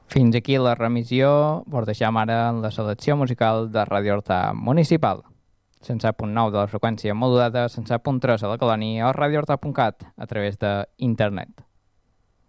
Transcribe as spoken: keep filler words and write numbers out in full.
Fins aquí la remissió. Vos deixam ara en la selecció musical de Ràdio Horta Municipal. cent set punt nou de la freqüència modulada, cent set punt tres a la colònia o radiorta punt cat a través d'internet.